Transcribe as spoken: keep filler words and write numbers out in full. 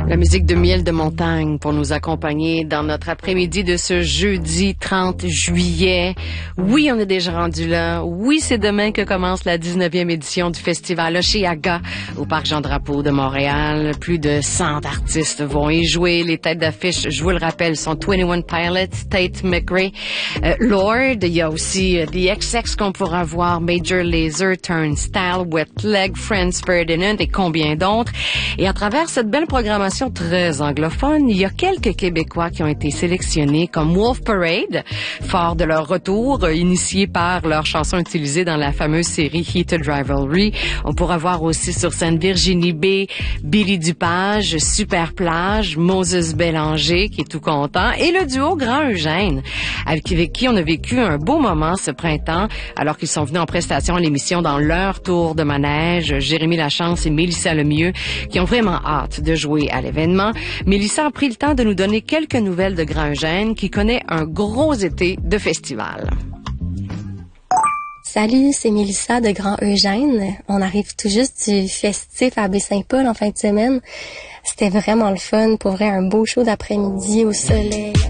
La musique de Miel de Montagne pour nous accompagner dans notre après-midi de ce jeudi trente juillet. Oui, on est déjà rendu là. Oui, c'est demain que commence la dix-neuvième édition du festival Oshéaga au Parc Jean-Drapeau de Montréal. Plus de cent artistes vont y jouer. Les têtes d'affiche, je vous le rappelle, sont Twenty One Pilots, Tate McRae, euh, Lord. Il y a aussi euh, The X X qu'on pourra voir, Major Lazer, Turnstile, Wet Leg, Franz Ferdinand et combien d'autres. Et à travers cette belle programmation très anglophone, il y a quelques Québécois qui ont été sélectionnés comme Wolf Parade, fort de leur retour, initié par leur chanson utilisée dans la fameuse série Heated Rivalry. On pourra voir aussi sur scène Virginie B, Billy Dupage, Super Plage, Moses Bélanger, qui est tout content, et le duo Grand Eugène, avec qui on a vécu un beau moment ce printemps, alors qu'ils sont venus en prestation à l'émission dans leur tour de manège, Jérémy Lachance et Mélissa Lemieux, qui ont vraiment hâte de jouer à l'événement. Mélissa a pris le temps de nous donner quelques nouvelles de Grand Eugène, qui connaît un gros été de festival. Salut, c'est Mélissa de Grand Eugène. On arrive tout juste du festif à Baie-Saint-Paul en fin de semaine. C'était vraiment le fun. Pour vrai, un beau show d'après-midi au soleil.